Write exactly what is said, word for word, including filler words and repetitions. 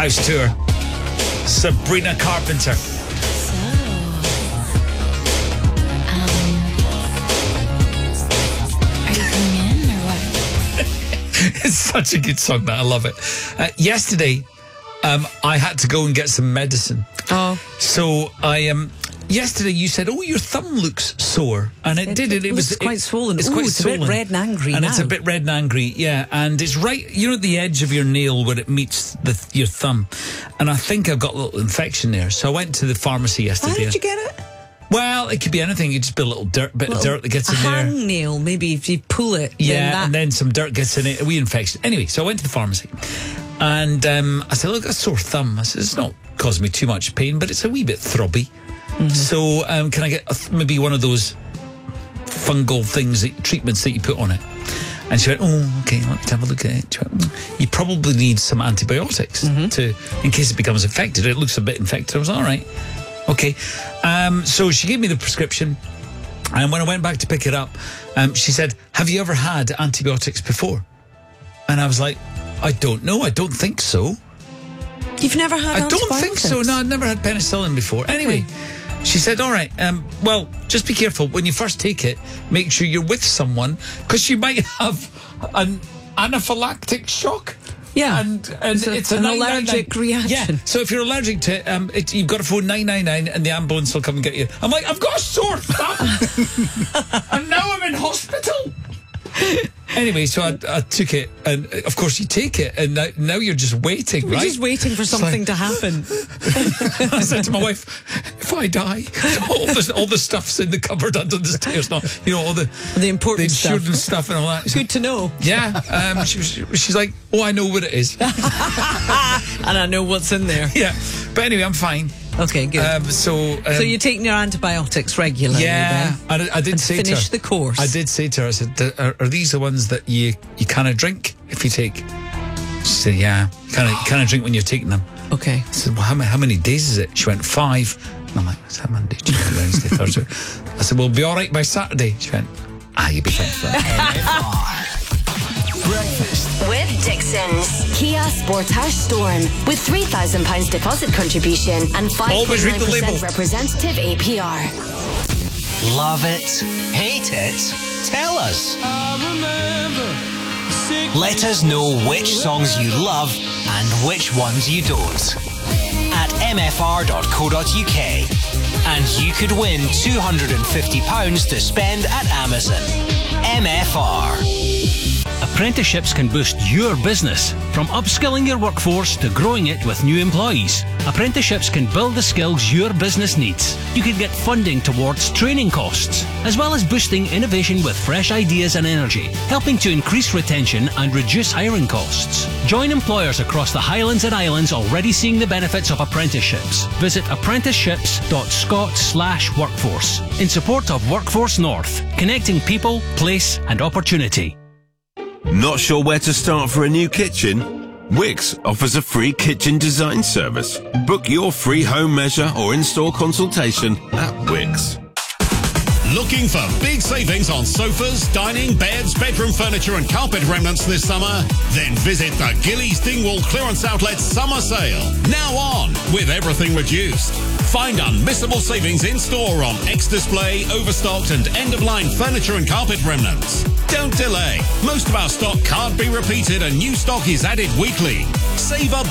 house tour. Sabrina Carpenter. So, um, are you coming in or what? It's such a good song that I love it. Uh, yesterday, um, I had to go and get some medicine. Oh. So I um yesterday you said, "Oh, your thumb looks sore," and it, It- did. It, it it was looks quite it- swollen. It's Ooh, quite it's a bit swollen, red and angry and it's a now. bit red and angry. Yeah, and it's right, you know, at the edge of your nail where it meets the your thumb, and I think I've got a little infection there. So I went to the pharmacy yesterday. How did you get it? Well, it could be anything. It could just be a little dirt, bit Little of dirt that gets in a there. hangnail, maybe if you pull it. Yeah, then that, and then some dirt gets in it, a wee infection. Anyway, so I went to the pharmacy and um, I said, look, a sore thumb. I said, it's not causing me too much pain, but it's a wee bit throbby. Mm-hmm. So um, can I get a th- maybe one of those fungal things, that, treatments that you put on it? And she went, oh, okay, let me have a look at it. She went, mm, you probably need some antibiotics Mm-hmm. to in case it becomes infected. It looks a bit infected. I was all right. Okay. Um, so she gave me the prescription. And when I went back to pick it up, um, she said, have you ever had antibiotics before? And I was like, I don't know. I don't think so. You've never had I don't think so. antibiotics? No, I've never had penicillin before. Anyway, she said, all right, um, well, just be careful. When you first take it, make sure you're with someone because you might have an anaphylactic shock. Yeah. And, and It's a- it's a an nine nine nine. allergic reaction. Yeah. So if you're allergic to it, um, it, you've got to phone nine nine nine and the ambulance will come and get you. I'm like, I've got a sore thumb. And now I'm in hospital. Anyway, so I, I took it, and uh, of course you take it, and now, now you're just waiting, We're right? just waiting for something like- to happen. I said to my wife, if I die, all the, all the stuff's in the cupboard under the stairs now. You know, all the, The important the stuff. insurance stuff and all that. Good to know. Yeah. Um, she, she, she's like, oh, I know what it is. And I know what's in there. Yeah. But anyway, I'm fine. Okay, good. Um, so, um, so you're taking your antibiotics regularly yeah, then? I, I did And say to finish her, the course. I did say to her, I said, are, are these the ones that you, you kind of drink if you take? She said, yeah, kind of kind of drink when you're taking them. Okay. I said, well, how many, how many days is it? She went, five. And I'm like, is that Monday, Tuesday, Wednesday, Thursday? I said, well, we'll be all right by Saturday. She went, ah, you'll be fine for that. Breakfast With Dixon's Kia Sportage Storm with three thousand pounds deposit contribution and five point Always read nine the label. percent representative A P R. Love it? Hate it? Tell us. Let us know which songs you love and which ones you don't. At m f r dot co dot u k. And you could win two hundred fifty pounds to spend at Amazon. M F R. Apprenticeships can boost your business, from upskilling your workforce to growing it with new employees. Apprenticeships can build the skills your business needs. You can get funding towards training costs, as well as boosting innovation with fresh ideas and energy, helping to increase retention and reduce hiring costs. Join employers across the Highlands and Islands already seeing the benefits of apprenticeships. Visit apprenticeships dot scot slash workforce in support of Workforce North, connecting people, place and opportunity. Not sure where to start for a new kitchen? Wix offers a free kitchen design service. Book your free home measure or install consultation at Wix. Looking for big savings on sofas, dining, beds, bedroom furniture and carpet remnants this summer? Then visit the Gillies Dingwall Clearance Outlet Summer Sale. Now on, with everything reduced. Find unmissable savings in store on ex-display, overstocked and end-of-line furniture and carpet remnants. Don't delay. Most of our stock can't be repeated and new stock is added weekly. Save a